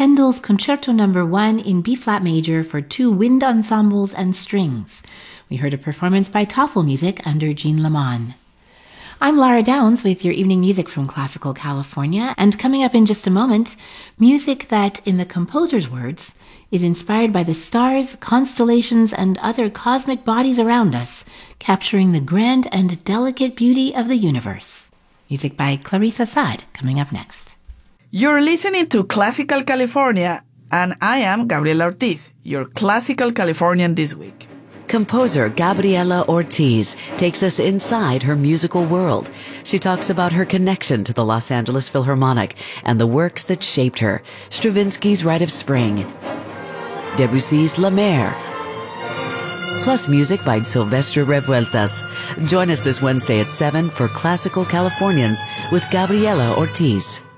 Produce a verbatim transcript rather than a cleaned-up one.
Handel's Concerto Number One in B-flat major for two wind ensembles and strings. We heard a performance by Toffel Music under Jean Lamont. I'm Lara Downs with your evening music from Classical California, and coming up in just a moment, music that, in the composer's words, is inspired by the stars, constellations, and other cosmic bodies around us, capturing the grand and delicate beauty of the universe. Music by Clarissa Saad, coming up next. You're listening to Classical California, and I am Gabriela Ortiz, your Classical Californian this week. Composer Gabriela Ortiz takes us inside her musical world. She talks about her connection to the Los Angeles Philharmonic and the works that shaped her. Stravinsky's Rite of Spring, Debussy's La Mer, plus music by Silvestre Revueltas. Join us this Wednesday at seven for Classical Californians with Gabriela Ortiz.